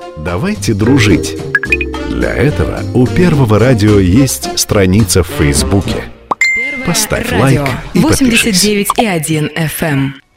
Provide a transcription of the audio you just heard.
Давайте дружить. Для этого у Первого радио есть страница в Фейсбуке. Поставь лайк и подпишись. 89,1 FM.